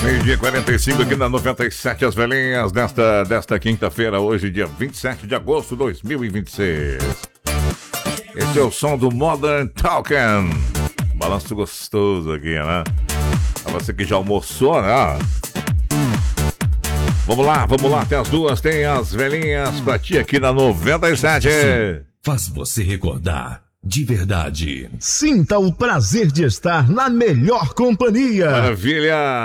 Meio-dia 45 aqui na 97, as velhinhas desta quinta-feira, hoje, dia 27 de agosto de 2026. Esse é o som do Modern Talking. Balanço gostoso aqui, né? Pra você que já almoçou, né? Vamos lá, até as duas. Tem as velhinhas pra ti aqui na 97. Sim, faz você recordar de verdade. Sinta o prazer de estar na melhor companhia. Maravilha!